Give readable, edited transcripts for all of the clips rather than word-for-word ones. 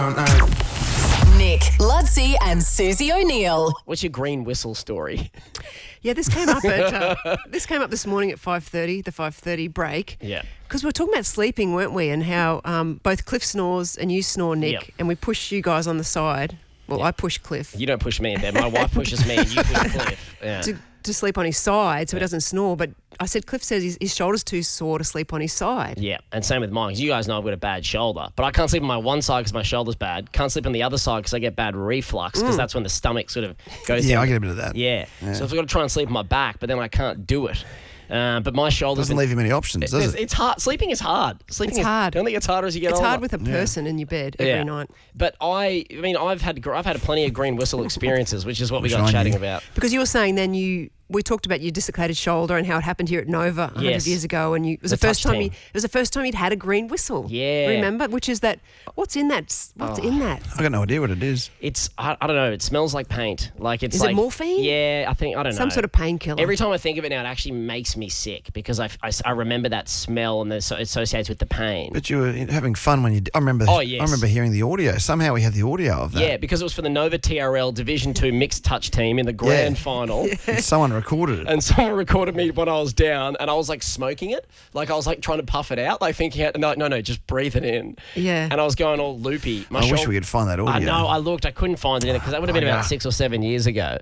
Nick, Ludsey and Susie O'Neill. What's your green whistle story? Yeah, this came up this morning at 5:30, the 5:30 break. Yeah. Because we were talking about sleeping, weren't we? And how both Cliff snores and you snore, Nick, Yep. and we push you guys on the side. Well, I push Cliff You don't push me in bed. My wife pushes me and you push Cliff. Yeah. to sleep on his side so he doesn't snore. But I said Cliff says his shoulder's too sore to sleep on his side. Yeah, and same with mine, because you guys know I've got a bad shoulder. But I can't sleep on my one side because my shoulder's bad. Can't sleep on the other side because I get bad reflux, because that's when the stomach sort of goes Yeah, down. I get a bit of that. Yeah. So I've got to try and sleep on my back, but then I can't do it. But my shoulders... Doesn't leave you many options, does it? It's hard. Sleeping is hard. Sleeping It's hard. I don't think it's harder as you get It's older. hard with a person in your bed every night. But I've had plenty of green whistle experiences, which is what we got on chatting you. about. Because you were saying then we talked about your dislocated shoulder and how it happened here at Nova 100 Yes. years ago, and it was The the first touch time team. it was the first time you'd had a green whistle. Yeah. Remember? Which is that? What's in that? What's in that? I got no idea what it is. It's I don't know. It smells like paint. Like it's Is it like morphine? Yeah, I don't know. Some sort of painkiller. Every time I think of it now, it actually makes me sick because I remember that smell and it associates with the pain. But you were having fun when you... I remember. Oh, yes. I remember hearing the audio. Somehow we had the audio of that. Yeah, because it was for the Nova TRL Division 2 mixed touch team in the grand final. And someone recorded it. And someone recorded me when I was down, and I was like smoking it, like I was like trying to puff it out, like thinking, no, just breathe it in. Yeah. And I was going all loopy. I wish we could find that audio. I know. I looked. I couldn't find it in it because that would have been about 6 or 7 years ago.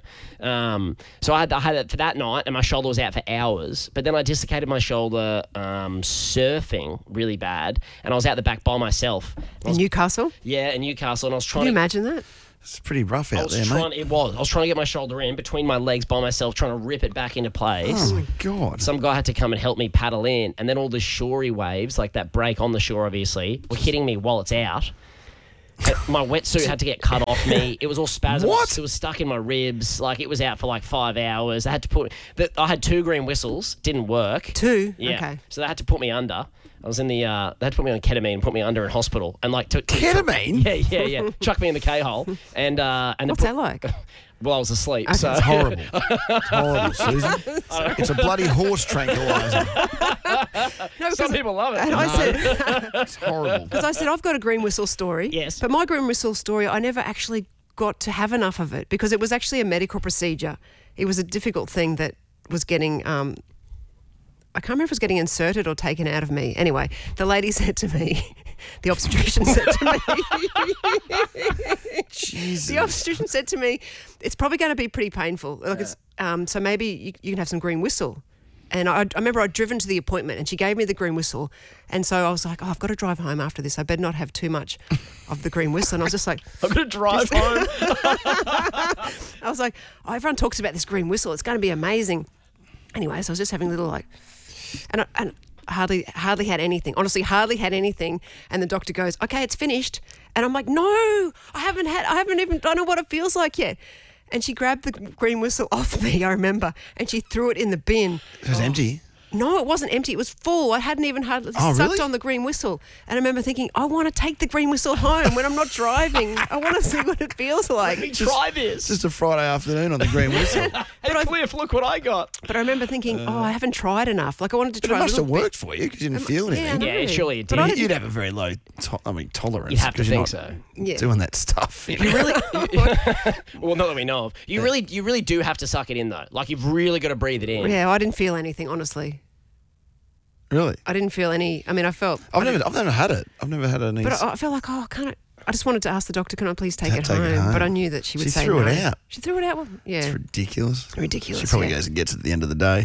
So I had it for that night, and my shoulder was out for hours. But then I dislocated my shoulder surfing really bad, and I was out the back by myself. in Newcastle. Yeah, in Newcastle, and I was Can trying you to. imagine that? It's pretty rough out there, mate. It was. I was trying to get my shoulder in between my legs by myself, trying to rip it back into place. Oh, my God. Some guy had to come and help me paddle in, and then all the shorey waves, like that break on the shore, obviously, were hitting me while it's out. My wetsuit had to get cut off me. It was all spasms. What? It was stuck in my ribs. Like, it was out for like 5 hours. I had 2 green whistles. Didn't work. 2? Yeah. Okay. So they had to put me under. I was in the... they had to put me on ketamine and put me under in hospital. And like... Ketamine? Yeah. Chuck me in the K-hole. And What's that like? Well, I was asleep. So. It's horrible. It's horrible, Susan. It's a bloody horse tranquilizer. No, Some people love it. And I said... It's horrible. Because I said, I've got a green whistle story. Yes. But my green whistle story, I never actually got to have enough of it because it was actually a medical procedure. It was a difficult thing that was getting... I can't remember if it was getting inserted or taken out of me. Anyway, the lady said to me, the obstetrician said to me... Jesus. The obstetrician said to me, it's probably going to be pretty painful. Like it's, so maybe you can have some green whistle. And I remember I'd driven to the appointment and she gave me the green whistle. And so I was like, I've got to drive home after this. I better not have too much of the green whistle. And I was just like... I'm going to drive home. I was like, everyone talks about this green whistle. It's going to be amazing. Anyway, so I was just having a little like... And hardly had anything. Honestly, hardly had anything. And the doctor goes, okay, it's finished. And I'm like, no, I haven't even, don't know what it feels like yet. And she grabbed the green whistle off me, I remember, and she threw it in the bin. It was empty. No, it wasn't empty. It was full. I hadn't even sucked really? on the green whistle. And I remember thinking, I want to take the green whistle home when I'm not driving. I want to see what it feels like. Let me try this. It's just a Friday afternoon on the green whistle. Hey, Cliff, look what I got. But I remember thinking, I haven't tried enough. Like I wanted to But try it a must little have bit. worked for you because you didn't feel Yeah, I anything. know. Yeah, surely it did. But I didn't- You'd have a very low tolerance. You'd have to 'cause you're think not so. Yeah. doing that stuff. You You really... Well, not that we know of. You really do have to suck it in, though. Like, you've really got to breathe it in. Yeah, I didn't feel anything, honestly. Really? I didn't feel any. I mean, I felt. I've never had it. I've never had any. But I felt like, can't I just wanted to ask the doctor, can I please take it Take it home? home. But I knew that she would She say threw no. it out. She threw it out? Well, yeah. It's ridiculous. Ridiculous, She probably yeah. goes and gets it at the end of the day.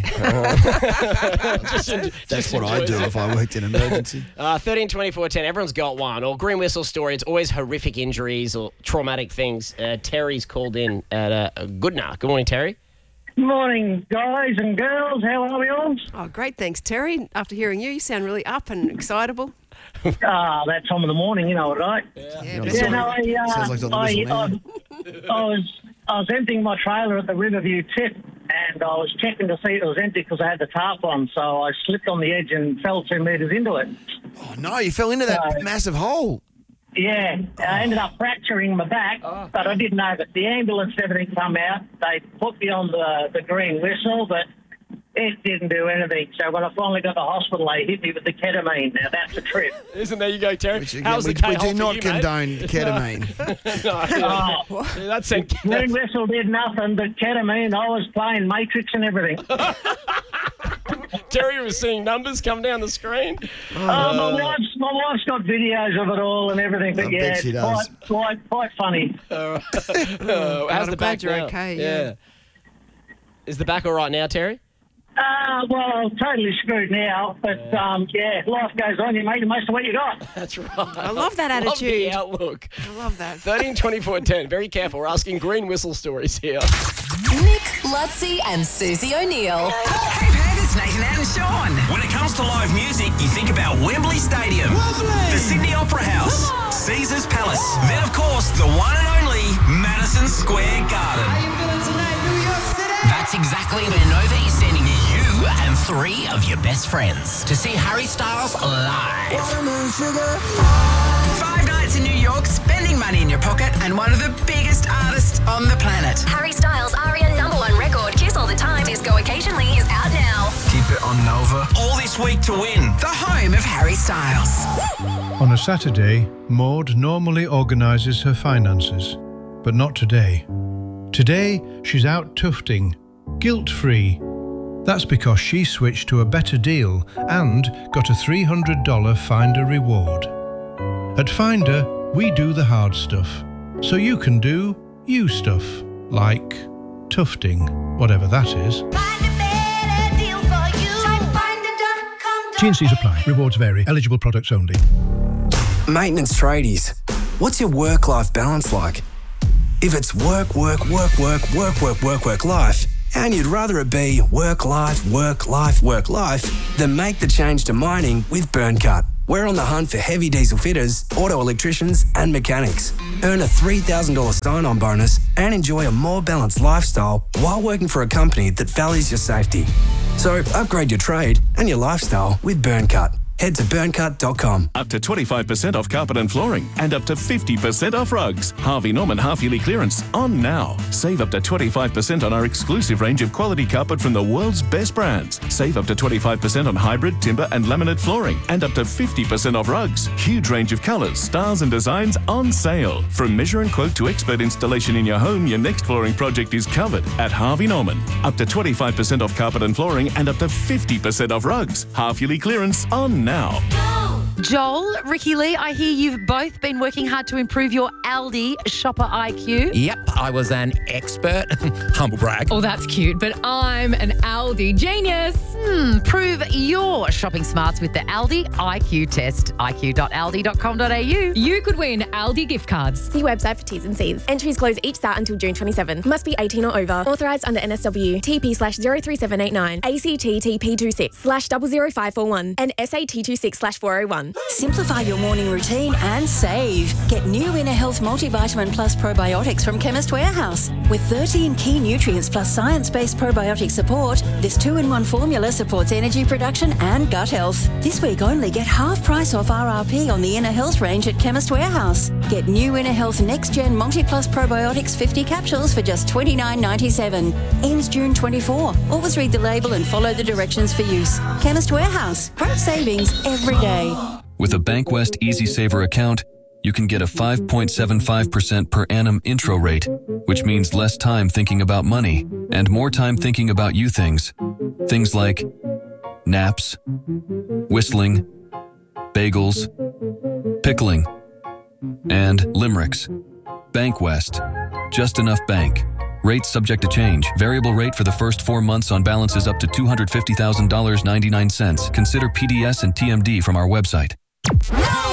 That's Just what I do enjoys if I worked in emergency. 13, 24, 10. Everyone's got one. Or green whistle story. It's always horrific injuries or traumatic things. Terry's called in at Goodna. Good morning, Terry. Morning, guys and girls. How are we all? Oh, great. Thanks, Terry. After hearing you sound really up and excitable. That time of the morning, you know, right? Yeah. Yeah, no, Sounds like it's on the whistle now. I was emptying my trailer at the Riverview tip, and I was checking to see it was empty because I had the tarp on, so I slipped on the edge and fell 2 metres into it. Oh, no, you fell into that massive hole. Yeah, I ended up fracturing my back, but I didn't know that the ambulance and everything come out. They put me on the green whistle, but It didn't do anything. So when I finally got to the hospital, they hit me with the ketamine. Now, that's a trip. Isn't there you go, Terry? Which again, How's we the K-hole do for not you, condone ketamine. Yeah, that's a Green Whistle did nothing but ketamine. I was playing Matrix and everything. Terry was seeing numbers come down the screen. My wife's got videos of it all and everything. But I yeah, bet she it's does. quite funny. How's I'm the glad back you're now? okay, yeah. Is the back all right now, Terry? Well, totally screwed now. But, life goes on. You make the most of what you got. That's right. I love that Love the attitude. outlook. I love that. 13, 24, 10. Very careful. We're asking green whistle stories here. Nick, Lutzi, and Susie O'Neill. Hey, Pat, it's Nathan and Sean. When it comes to live music, you think about Wembley Stadium, the Sydney Opera House, Caesars Palace, then of course the one and only Madison Square Garden. That's exactly where Nova is sending you and 3 of your best friends to see Harry Styles live. 5 nights in New York, spending money in your pocket, and one of the biggest artists on the planet. Harry Styles' ARIA #1 record, Kiss All the Time, Disco Occasionally, is out now. Keep it on Nova. All this week to win. The home of Harry Styles. On a Saturday, Maud normally organises her finances, but not today. Today, she's out tufting, guilt-free. That's because she switched to a better deal and got a $300 Finder reward. At Finder, we do the hard stuff, so you can do you stuff, like tufting, whatever that is. T&Cs apply. Rewards vary. Eligible products only. Maintenance tradies, what's your work-life balance like? If it's work, life, and you'd rather it be work, life, then make the change to mining with BurnCut. We're on the hunt for heavy diesel fitters, auto electricians, and mechanics. Earn a $3,000 sign-on bonus and enjoy a more balanced lifestyle while working for a company that values your safety. So upgrade your trade and your lifestyle with BurnCut. Head to burncut.com. Up to 25% off carpet and flooring and up to 50% off rugs. Harvey Norman half-yearly clearance on now. Save up to 25% on our exclusive range of quality carpet from the world's best brands. Save up to 25% on hybrid, timber and laminate flooring and up to 50% off rugs. Huge range of colours, styles and designs on sale. From measure and quote to expert installation in your home, your next flooring project is covered at Harvey Norman. Up to 25% off carpet and flooring and up to 50% off rugs. Half-yearly clearance on now. Joel, Ricky Lee, I hear you've both been working hard to improve your Aldi shopper IQ. Yep, I was an expert. Humble brag. Oh, that's cute, but I'm an Aldi genius. Prove your shopping smarts with the Aldi IQ test. iq.aldi.com.au. You could win Aldi gift cards. See website for T's and C's. Entries close each start until June 27. Must be 18 or over. Authorised under NSW. TP/03789. ACT TP26/00541. And SAT26/401. Simplify your morning routine and save. Get new Inner Health Multivitamin Plus probiotics from Chemist Warehouse. With 13 key nutrients plus science-based probiotic support, this 2-in-1 formula supports energy production and gut health. This week only, get half price off RRP on the Inner Health range at Chemist Warehouse. Get new Inner Health Next Gen Multi-Plus Probiotics 50 capsules for just $29.97. Ends June 24. Always read the label and follow the directions for use. Chemist Warehouse. Great savings every day. With a BankWest Easy Saver account, you can get a 5.75% per annum intro rate, which means less time thinking about money and more time thinking about you things. Things like naps, whistling, bagels, pickling, and limericks. BankWest. Just enough bank. Rates subject to change. Variable rate for the first 4 months on balances up to $250,000.99. Consider PDS and TMD from our website. No